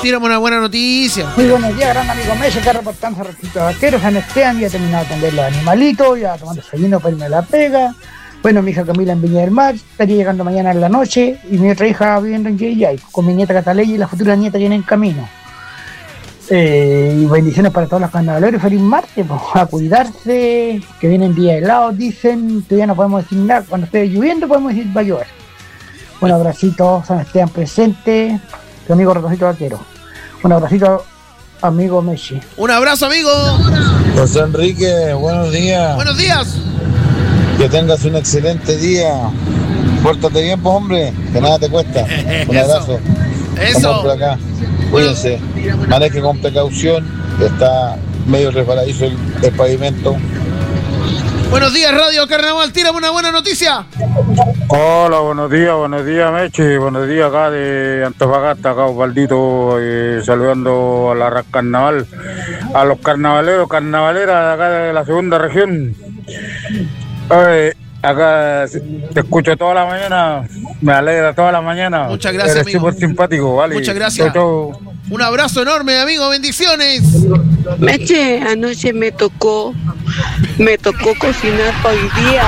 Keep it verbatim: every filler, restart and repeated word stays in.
tírame una buena noticia. Muy buenos días, gran amigo Messi, acá reportando a Ratito Vaquero, San Esteban, ya he terminado de atender los animalitos, ya tomando desayuno para irme a la pega. Bueno, mi hija Camila en Viña del Mar, estaría llegando mañana en la noche, y mi otra hija viviendo en Yeyay, con mi nieta Cataleya y la futura nieta que viene en camino. Eh, y bendiciones para todos los carnavaleros, feliz martes, pues, a cuidarse, que vienen días helados, dicen, todavía no podemos decir nada, cuando esté lloviendo podemos decir va a llover. Un abracito, San Esteban presente, tu amigo Ratito Vaquero. Un abracito, amigo Messi. Un abrazo, amigo. José Enrique, buenos días. Buenos días. Que tengas un excelente día. Pórtate bien, pues, hombre, que nada te cuesta. Un abrazo. Eso. Estamos por acá. Cuídense. Maneje con precaución, que está medio resbaladizo el, el pavimento. Buenos días, Radio Carnaval. Tírame una buena noticia. Hola, buenos días, buenos días, Meche. Buenos días acá de Antofagasta, acá Osvaldito, eh, saludando a la Ras Carnaval, a los carnavaleros, carnavaleras de acá de la segunda región. Eh, acá te escucho toda la mañana, me alegra toda la mañana. Muchas gracias, eres amigo. súper simpático, vale. Muchas gracias. Chau, chau. Un abrazo enorme, amigo. Bendiciones. Meche, anoche me tocó, me tocó cocinar para hoy día.